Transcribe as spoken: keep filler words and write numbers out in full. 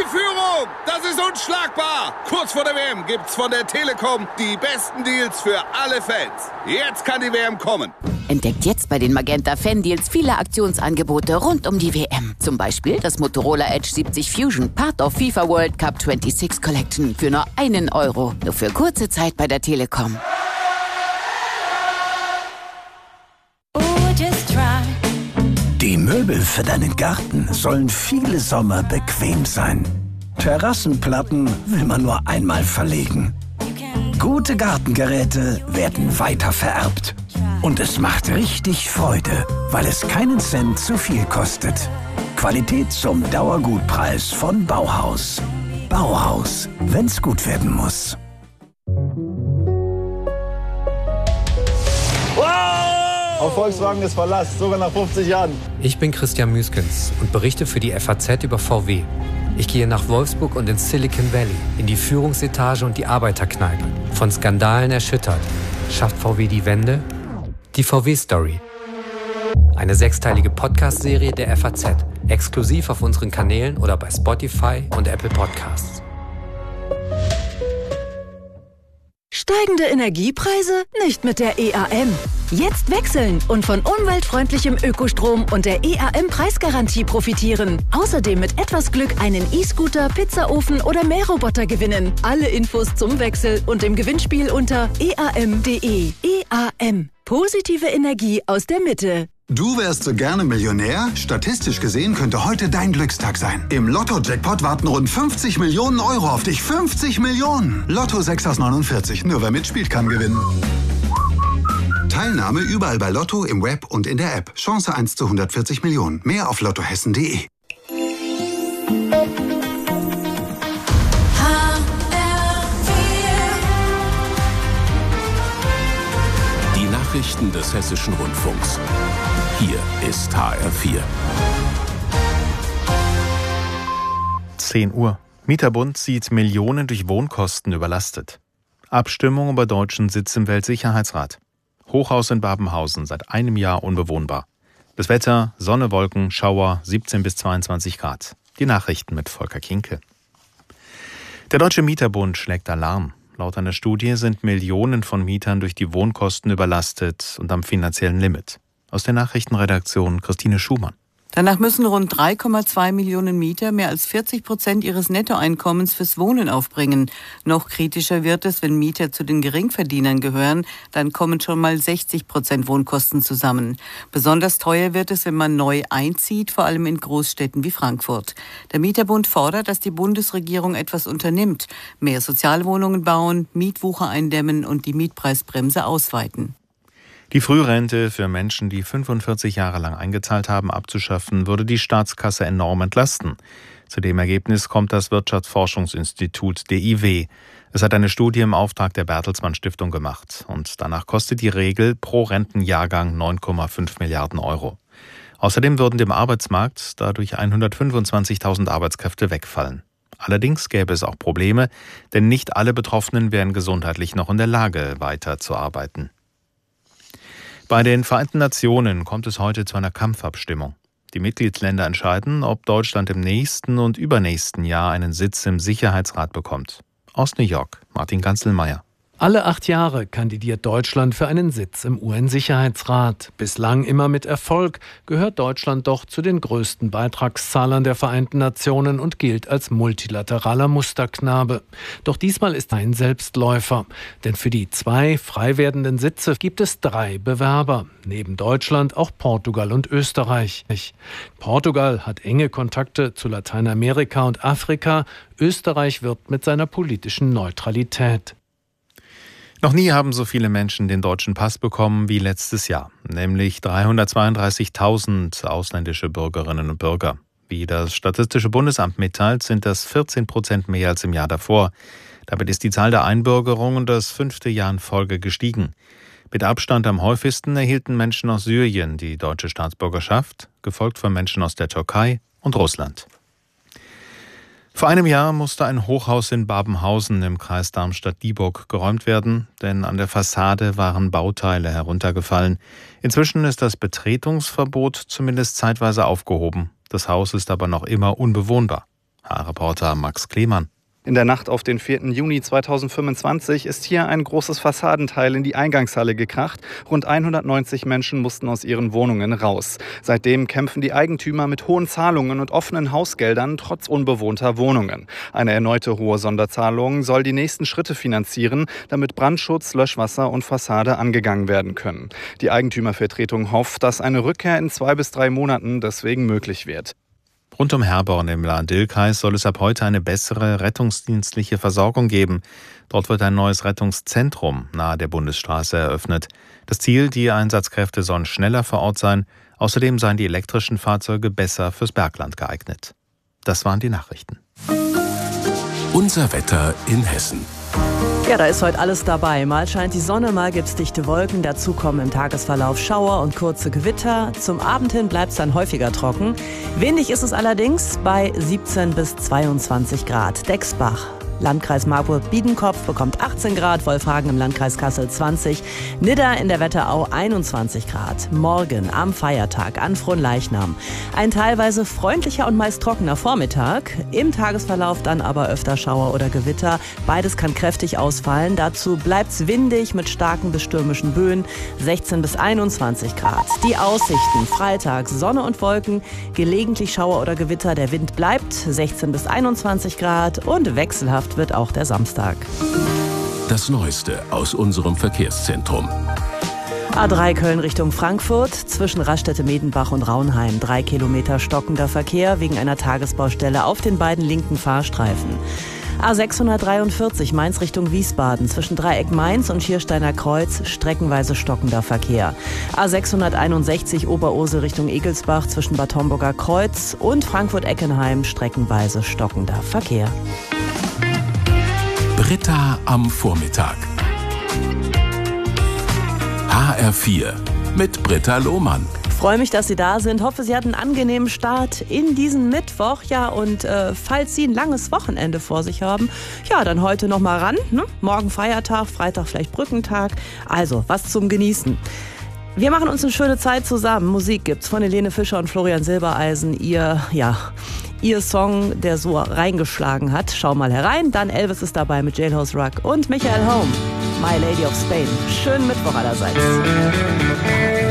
Führung! Das ist unschlagbar! Kurz vor der W M gibt's von der Telekom die besten Deals für alle Fans. Jetzt kann die W M kommen. Entdeckt jetzt bei den Magenta Fan Deals viele Aktionsangebote rund um die W M. Zum Beispiel das Motorola Edge siebzig Fusion, Part of FIFA World Cup sechsundzwanzig Collection für nur einen Euro. Nur für kurze Zeit bei der Telekom. Die Möbel für deinen Garten sollen viele Sommer bequem sein. Terrassenplatten will man nur einmal verlegen. Gute Gartengeräte werden weiter vererbt. Und es macht richtig Freude, weil es keinen Cent zu viel kostet. Qualität zum Dauergutpreis von Bauhaus. Bauhaus, wenn's gut werden muss. Auf Volkswagen ist Verlass, sogar nach fünfzig Jahren. Ich bin Christian Müskens und berichte für die F A Z über V W. Ich gehe nach Wolfsburg und ins Silicon Valley, in die Führungsetage und die Arbeiterkneipe. Von Skandalen erschüttert. Schafft V W die Wende? Die V W-Story. Eine sechsteilige Podcast-Serie der F A Z. Exklusiv auf unseren Kanälen oder bei Spotify und Apple Podcasts. Steigende Energiepreise? Nicht mit der E A M. Jetzt wechseln und von umweltfreundlichem Ökostrom und der E A M-Preisgarantie profitieren. Außerdem mit etwas Glück einen E-Scooter, Pizzaofen oder Mähroboter gewinnen. Alle Infos zum Wechsel und im Gewinnspiel unter e a m punkt d e. E A M. Positive Energie aus der Mitte. Du wärst so gerne Millionär? Statistisch gesehen könnte heute dein Glückstag sein. Im Lotto-Jackpot warten rund fünfzig Millionen Euro auf dich. fünfzig Millionen! Lotto sechs aus neunundvierzig. Nur wer mitspielt, kann gewinnen. Teilnahme überall bei Lotto, im Web und in der App. Chance eins zu hundertvierzig Millionen. Mehr auf lottohessen punkt de. Die Nachrichten des Hessischen Rundfunks. Hier ist H R vier. zehn Uhr. Mieterbund sieht Millionen durch Wohnkosten überlastet. Abstimmung über deutschen Sitz im Weltsicherheitsrat. Hochhaus in Babenhausen seit einem Jahr unbewohnbar. Das Wetter, Sonne, Wolken, Schauer, siebzehn bis zweiundzwanzig Grad. Die Nachrichten mit Volker Kinke. Der Deutsche Mieterbund schlägt Alarm. Laut einer Studie sind Millionen von Mietern durch die Wohnkosten überlastet und am finanziellen Limit. Aus der Nachrichtenredaktion Christine Schumann. Danach müssen rund drei Komma zwei Millionen Mieter mehr als vierzig Prozent ihres Nettoeinkommens fürs Wohnen aufbringen. Noch kritischer wird es, wenn Mieter zu den Geringverdienern gehören, dann kommen schon mal sechzig Prozent Wohnkosten zusammen. Besonders teuer wird es, wenn man neu einzieht, vor allem in Großstädten wie Frankfurt. Der Mieterbund fordert, dass die Bundesregierung etwas unternimmt, mehr Sozialwohnungen bauen, Mietwucher eindämmen und die Mietpreisbremse ausweiten. Die Frührente für Menschen, die fünfundvierzig Jahre lang eingezahlt haben, abzuschaffen, würde die Staatskasse enorm entlasten. Zu dem Ergebnis kommt das Wirtschaftsforschungsinstitut D I W. Es hat eine Studie im Auftrag der Bertelsmann Stiftung gemacht. Und danach kostet die Regel pro Rentenjahrgang neun Komma fünf Milliarden Euro. Außerdem würden dem Arbeitsmarkt dadurch hundertfünfundzwanzigtausend Arbeitskräfte wegfallen. Allerdings gäbe es auch Probleme, denn nicht alle Betroffenen wären gesundheitlich noch in der Lage, weiterzuarbeiten. Bei den Vereinten Nationen kommt es heute zu einer Kampfabstimmung. Die Mitgliedsländer entscheiden, ob Deutschland im nächsten und übernächsten Jahr einen Sitz im Sicherheitsrat bekommt. Aus New York, Martin Ganzelmeier. Alle acht Jahre kandidiert Deutschland für einen Sitz im U N-Sicherheitsrat. Bislang immer mit Erfolg, gehört Deutschland doch zu den größten Beitragszahlern der Vereinten Nationen und gilt als multilateraler Musterknabe. Doch diesmal ist ein Selbstläufer. Denn für die zwei frei werdenden Sitze gibt es drei Bewerber. Neben Deutschland auch Portugal und Österreich. Portugal hat enge Kontakte zu Lateinamerika und Afrika. Österreich wirbt mit seiner politischen Neutralität. Noch nie haben so viele Menschen den deutschen Pass bekommen wie letztes Jahr, nämlich dreihundertzweiunddreißigtausend ausländische Bürgerinnen und Bürger. Wie das Statistische Bundesamt mitteilt, sind das vierzehn Prozent mehr als im Jahr davor. Damit ist die Zahl der Einbürgerungen das fünfte Jahr in Folge gestiegen. Mit Abstand am häufigsten erhielten Menschen aus Syrien die deutsche Staatsbürgerschaft, gefolgt von Menschen aus der Türkei und Russland. Vor einem Jahr musste ein Hochhaus in Babenhausen im Kreis Darmstadt-Dieburg geräumt werden, denn an der Fassade waren Bauteile heruntergefallen. Inzwischen ist das Betretungsverbot zumindest zeitweise aufgehoben. Das Haus ist aber noch immer unbewohnbar. H R-Reporter Max Klemann. In der Nacht auf den vierten Juni zweitausendfünfundzwanzig ist hier ein großes Fassadenteil in die Eingangshalle gekracht. Rund hundertneunzig Menschen mussten aus ihren Wohnungen raus. Seitdem kämpfen die Eigentümer mit hohen Zahlungen und offenen Hausgeldern trotz unbewohnter Wohnungen. Eine erneute hohe Sonderzahlung soll die nächsten Schritte finanzieren, damit Brandschutz, Löschwasser und Fassade angegangen werden können. Die Eigentümervertretung hofft, dass eine Rückkehr in zwei bis drei Monaten deswegen möglich wird. Rund um Herborn im Lahn-Dill-Kreis soll es ab heute eine bessere rettungsdienstliche Versorgung geben. Dort wird ein neues Rettungszentrum nahe der Bundesstraße eröffnet. Das Ziel, die Einsatzkräfte sollen schneller vor Ort sein. Außerdem seien die elektrischen Fahrzeuge besser fürs Bergland geeignet. Das waren die Nachrichten. Unser Wetter in Hessen. Ja, da ist heute alles dabei. Mal scheint die Sonne, mal gibt's dichte Wolken. Dazu kommen im Tagesverlauf Schauer und kurze Gewitter. Zum Abend hin bleibt's dann häufiger trocken. Windig ist es allerdings bei siebzehn bis zweiundzwanzig Grad. Dexbach, Landkreis Marburg-Biedenkopf, bekommt achtzehn Grad, Wolfhagen im Landkreis Kassel zwanzig, Nidda in der Wetterau einundzwanzig Grad. Morgen am Feiertag an Fronleichnam ein teilweise freundlicher und meist trockener Vormittag. Im Tagesverlauf dann aber öfter Schauer oder Gewitter. Beides kann kräftig ausfallen. Dazu bleibt's windig mit starken bis stürmischen Böen, sechzehn bis einundzwanzig Grad. Die Aussichten: Freitag Sonne und Wolken, gelegentlich Schauer oder Gewitter. Der Wind bleibt, sechzehn bis einundzwanzig Grad, und wechselhaft wird auch der Samstag. Das Neueste aus unserem Verkehrszentrum. A drei Köln Richtung Frankfurt, zwischen Raststätte-Medenbach und Raunheim. Drei Kilometer stockender Verkehr wegen einer Tagesbaustelle auf den beiden linken Fahrstreifen. A sechshundertdreiundvierzig Mainz Richtung Wiesbaden, zwischen Dreieck Mainz und Schiersteiner Kreuz streckenweise stockender Verkehr. A sechshunderteinundsechzig Oberursel Richtung Egelsbach, zwischen Bad Homburger Kreuz und Frankfurt-Eckenheim streckenweise stockender Verkehr. Britta am Vormittag. H R vier mit Britta Lohmann. Freue mich, dass Sie da sind. Hoffe, Sie hatten einen angenehmen Start in diesen Mittwoch. Ja, und äh, falls Sie ein langes Wochenende vor sich haben, ja, dann heute noch mal ran. Ne? Morgen Feiertag, Freitag vielleicht Brückentag. Also, was zum Genießen. Wir machen uns eine schöne Zeit zusammen. Musik gibt's von Helene Fischer und Florian Silbereisen. Ihr, ja, ihr Song, der so reingeschlagen hat. Schau mal herein. Dann Elvis ist dabei mit Jailhouse Rock und Michael Holm, My Lady of Spain. Schönen Mittwoch allerseits.